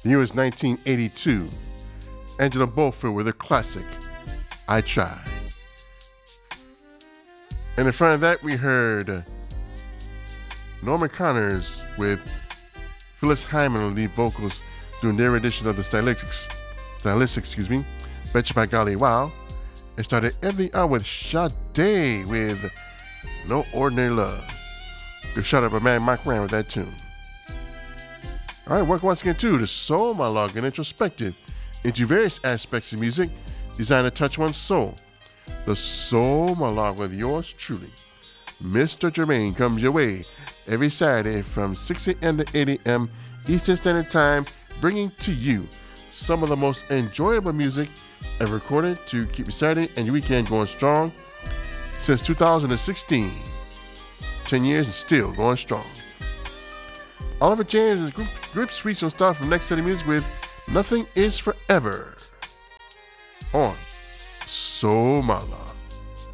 The year was 1982. Angela Beaufort with a classic, I Try. And in front of that, we heard Norman Connors with Phyllis Hyman on lead vocals doing their edition of the Stylistics, Betcha by Golly Wow. And started every hour with Sade with No Ordinary Love. Good shout out by man Mike Rand with that tune. All right, welcome once again to the Soul Monologue, an introspective into various aspects of music designed to touch one's soul. The Soul Monologue with yours truly, Mr. Jermaine, comes your way every Saturday from 6 a.m. to 8 a.m. Eastern Standard Time, bringing to you some of the most enjoyable music ever recorded to keep your Saturday and your weekend going strong since 2016. 10 years and still going strong. Oliver James and Grip Sweets will start from next set of music with Nothing Is Forever on Soul Monologue.